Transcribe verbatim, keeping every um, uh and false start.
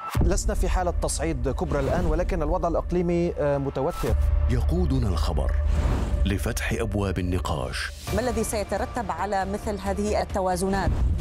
لسنا في حالة تصعيد كبرى الآن، ولكن الوضع الإقليمي متوتر. يقودنا الخبر لفتح أبواب النقاش. ما الذي سيترتب على مثل هذه التوازنات؟